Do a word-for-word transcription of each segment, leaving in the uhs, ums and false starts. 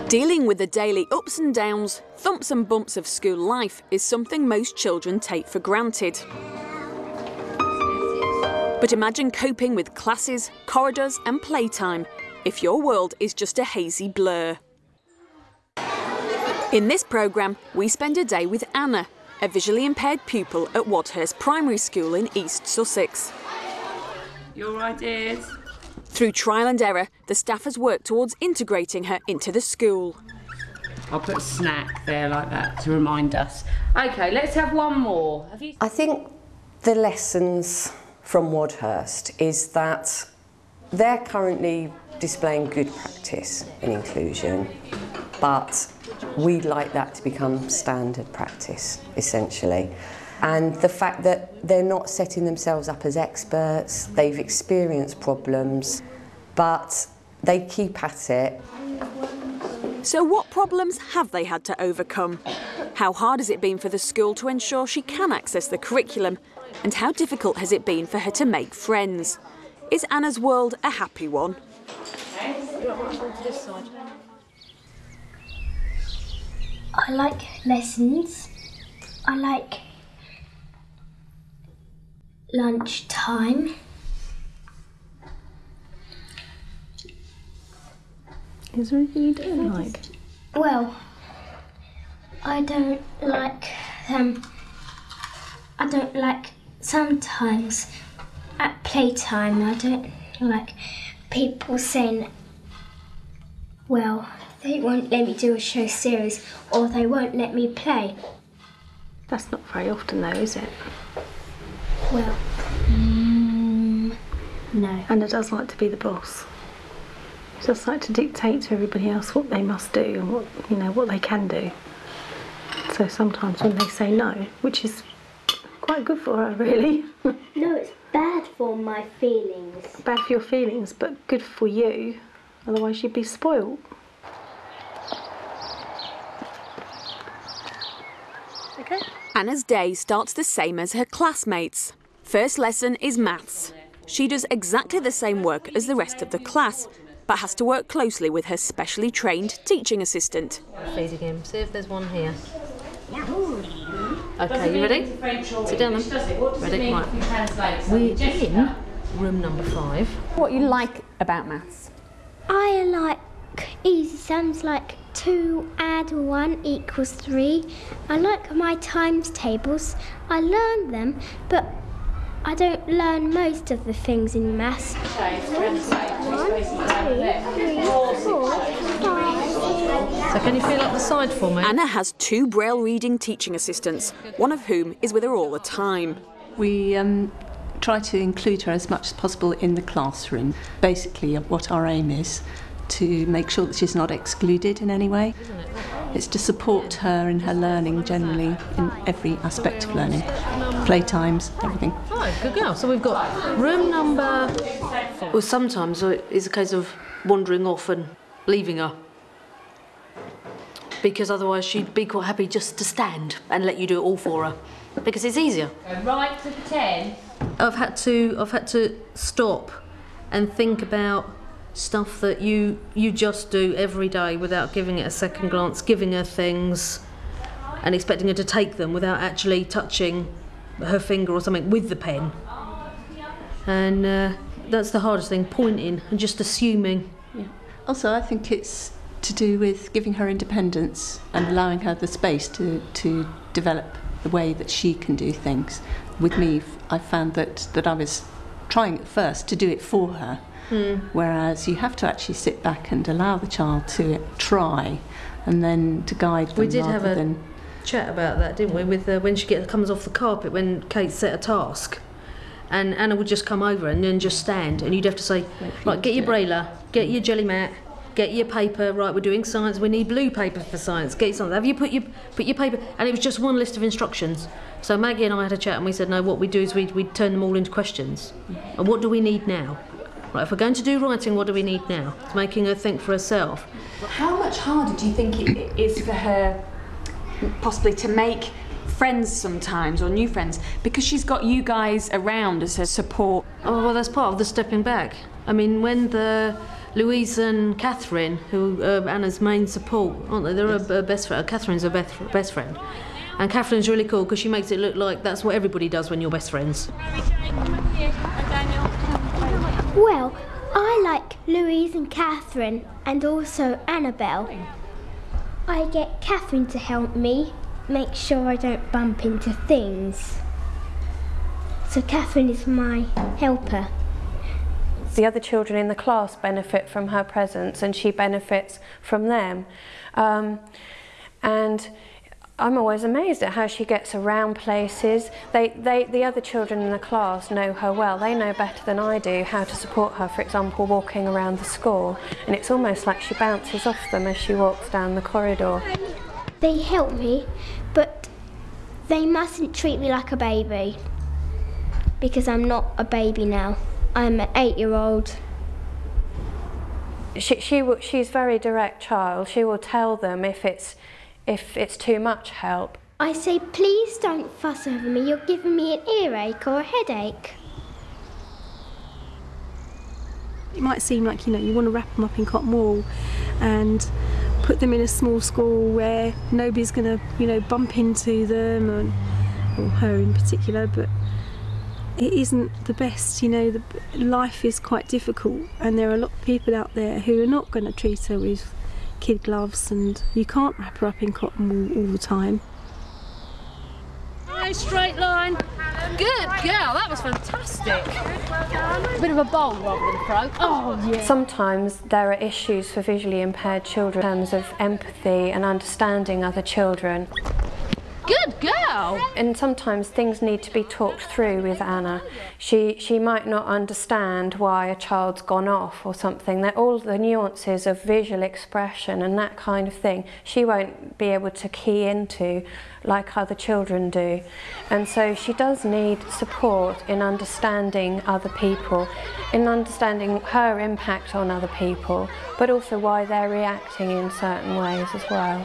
Dealing with the daily ups and downs, thumps and bumps of school life is something most children take for granted. But imagine coping with classes, corridors and playtime if your world is just a hazy blur. In this programme, we spend a day with Anna, a visually impaired pupil at Wadhurst Primary School in East Sussex. Your ideas? Through trial and error, the staff has worked towards integrating her into the school. I'll put a snack there like that to remind us. OK, let's have one more. Have you... I think the lessons from Wadhurst is that they're currently displaying good practice in inclusion, but we'd like that to become standard practice, essentially. And the fact that they're not setting themselves up as experts, they've experienced problems, but they keep at it. So what problems have they had to overcome? How hard has it been for the school to ensure she can access the curriculum? And how difficult has it been for her to make friends? Is Anna's world a happy one? I like lessons. I like lunchtime. Is there anything you don't like? Well, I don't like um I don't like sometimes at playtime I don't like people saying, well, they won't let me do a show series or they won't let me play. That's not very often though, is it? Well, mm, no. Anna does like to be the boss. She does like to dictate to everybody else what they must do and what, you know, what they can do. So sometimes when they say no, which is quite good for her, really. No, it's bad for my feelings. Bad for your feelings, but good for you. Otherwise you'd be spoiled. Okay. Anna's day starts the same as her classmates. First lesson is maths. She does exactly the same work as the rest of the class, but has to work closely with her specially trained teaching assistant. Feeding him. See if there's one here. Okay, you ready? Sit down then. Ready? Right. We're in room number five. What you like about maths? I like easy sums like two add one equals three. I like my times tables. I learn them, but I don't learn most of the things in maths. One, two, three, four, five. So can you feel up the side for me? Anna has two Braille reading teaching assistants, one of whom is with her all the time. We um, try to include her as much as possible in the classroom. Basically, what our aim is to make sure that she's not excluded in any way. It's to support her in her learning generally, in every aspect of learning. Playtimes, everything. Oh, good girl. So we've got room number... Well, sometimes it's a case of wandering off and leaving her. Because otherwise she'd be quite happy just to stand and let you do it all for her. Because it's easier. Go right to ten. I've had to, I've had to stop and think about stuff that you you just do every day without giving it a second glance, giving her things and expecting her to take them without actually touching her finger or something with the pen. And uh, that's the hardest thing, pointing and just assuming. Yeah. Also, I think it's to do with giving her independence and allowing her the space to, to develop the way that she can do things. With me, I found that, that I was trying at first to do it for her. Mm. Whereas you have to actually sit back and allow the child to try and then to guide them. We did rather have a than... chat about that, didn't we, with uh, when she get, comes off the carpet, when Kate set a task and Anna would just come over and then just stand and you'd have to say, right, get your brailler, get your jelly mat, get your paper, right, we're doing science, we need blue paper for science, get something, have you put your, put your paper, and it was just one list of instructions. So Maggie and I had a chat and we said, no, what we do is we'd, we'd turn them all into questions. And what do we need now? Right, if we're going to do writing, what do we need now? It's making her think for herself. How much harder do you think it is for her possibly to make friends sometimes, or new friends, because she's got you guys around as her support? Oh, well, that's part of the stepping back. I mean, when the Louise and Catherine, who are Anna's main support, aren't they? They're her best friend. Catherine's her best, best friend. And Catherine's really cool because she makes it look like that's what everybody does when you're best friends. Well, I like Louise and Catherine and also Annabelle. I get Catherine to help me make sure I don't bump into things. So Catherine is my helper. The other children in the class benefit from her presence and she benefits from them. Um, and I'm always amazed at how she gets around places. They, they, the other children in the class know her well. They know better than I do how to support her, for example, walking around the school. And it's almost like she bounces off them as she walks down the corridor. They help me, but they mustn't treat me like a baby, because I'm not a baby now. I'm an eight-year-old. She, she will, she's a very direct child. She will tell them if it's, if it's too much help. I say, please don't fuss over me. You're giving me an earache or a headache. It might seem like, you know, you want to wrap them up in cotton wool and put them in a small school where nobody's going to, you know, bump into them, and, or her in particular, but it isn't the best. You know, the, life is quite difficult and there are a lot of people out there who are not going to treat her with kid gloves, and you can't wrap her up in cotton wool all the time. Nice straight line. Good girl, that was fantastic. A bit of a bowl rather than a throw. Oh, yeah. Sometimes there are issues for visually impaired children in terms of empathy and understanding other children. Good girl. And sometimes things need to be talked through with Anna. She, she might not understand why a child's gone off or something. That all the nuances of visual expression and that kind of thing, she won't be able to key into like other children do. And so she does need support in understanding other people, in understanding her impact on other people, but also why they're reacting in certain ways as well.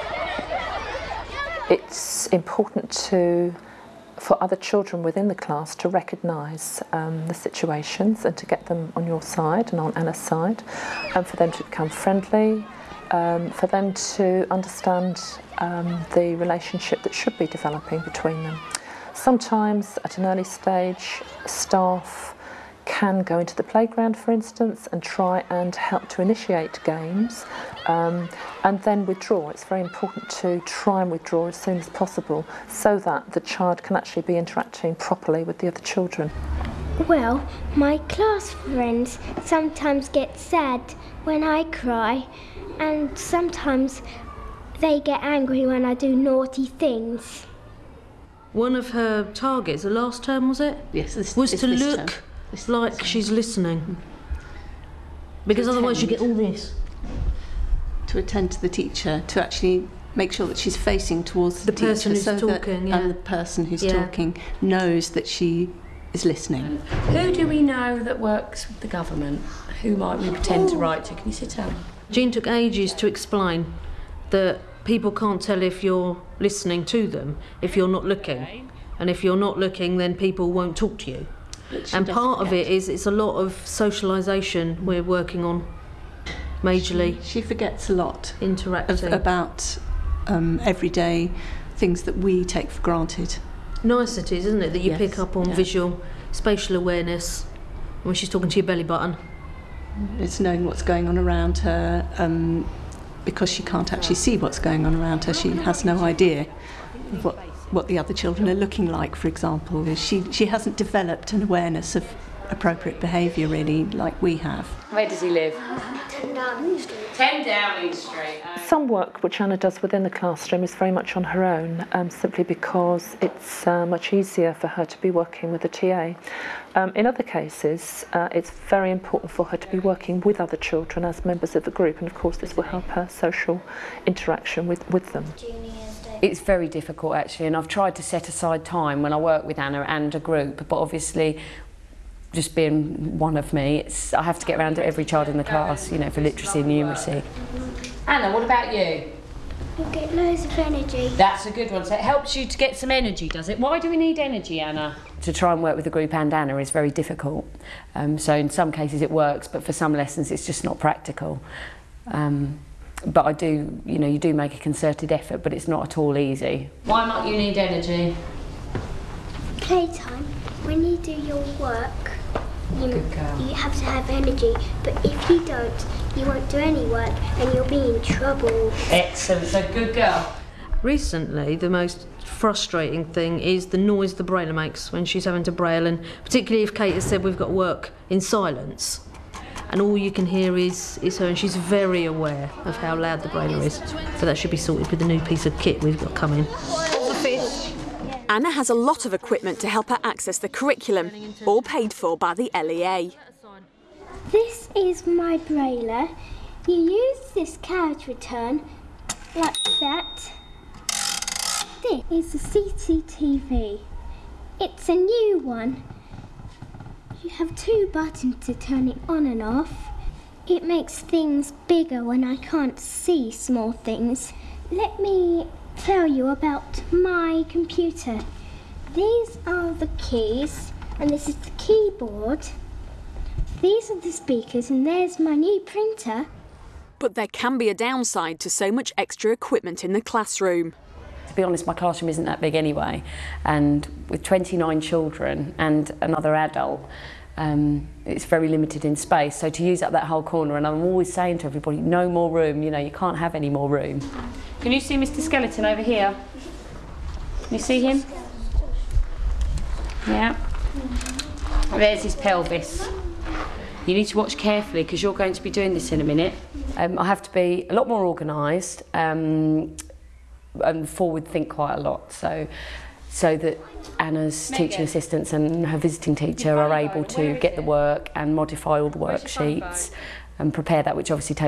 It's important to, for other children within the class to recognise um, the situations and to get them on your side and on Anna's side, and for them to become friendly, um, for them to understand um, the relationship that should be developing between them. Sometimes at an early stage, staff can go into the playground, for instance, and try and help to initiate games, um, and then withdraw. It's very important to try and withdraw as soon as possible so that the child can actually be interacting properly with the other children. Well, my class friends sometimes get sad when I cry, and sometimes they get angry when I do naughty things. One of her targets, the last term was it? Yes, this, was this, to this look term. This like term. she's listening. Because To otherwise you attend. get all this. To attend to the teacher, to actually make sure that she's facing towards the, The teacher, person who's so talking, that, yeah. and the person who's Yeah. talking knows that she is listening. Who do we know that works with the government? Who might we pretend to write to? Can you sit down? Jean took ages to explain that people can't tell if you're listening to them if you're not looking. And if you're not looking, then people won't talk to you. And part of it is it's a lot of socialisation we're working on, majorly. She, she forgets a lot interacting of, about um, everyday things that we take for granted. Niceties, isn't it, that you Yes, pick up on yeah. visual, spatial awareness when she's talking to your belly button. It's knowing what's going on around her, um, because she can't actually see what's going on around her. She has no idea what what the other children are looking like, for example. She, she hasn't developed an awareness of appropriate behaviour, really, like we have. Where does he live? ten Downing Street. ten Downing Street. Some work which Anna does within the classroom is very much on her own, um, simply because it's uh, much easier for her to be working with a T A. Um, in other cases, uh, it's very important for her to be working with other children as members of the group, and of course this will help her social interaction with, with them. It's very difficult actually, and I've tried to set aside time when I work with Anna and a group, but obviously just being one of me, it's, I have to get around to every child in the class, you know, for literacy and numeracy. Anna, what about you? You get loads of energy. That's a good one. So it helps you to get some energy, does it? Why do we need energy, Anna? to try and work with the group and Anna is very difficult. Um, so in some cases it works, but for some lessons it's just not practical. Um, but I do, you know, you do make a concerted effort, but it's not at all easy. Why might you need energy? Playtime, when you do your work, you, you have to have energy, but if you don't, you won't do any work and you'll be in trouble. Excellent, so good girl. Recently, the most frustrating thing is the noise the brailer makes when she's having to braille, and particularly if Kate has said we've got to work in silence and all you can hear is, is her, and she's very aware of how loud the brailer is. So that should be sorted with the new piece of kit we've got coming. Anna has a lot of equipment to help her access the curriculum, all paid for by the L E A. This is my brailer. You use this carriage return like that. This is the C C T V. It's a new one. You have two buttons to turn it on and off. It makes things bigger when I can't see small things. Let me tell you about my computer. These are the keys, and this is the keyboard. These are the speakers, and there's my new printer. But there can be a downside to so much extra equipment in the classroom. To be honest, my classroom isn't that big anyway, and with twenty-nine children and another adult, um, it's very limited in space. So to use up that whole corner, and I'm always saying to everybody, no more room, you know, you can't have any more room. Can you see Mister Skeleton over here? Can you see him? Yeah. There's his pelvis. You need to watch carefully because you're going to be doing this in a minute. Um, I have to be a lot more organised um, and forward think quite a lot, so so that Anna's teaching assistants and her visiting teacher are able to get the work and modify all the worksheets and prepare that, which obviously takes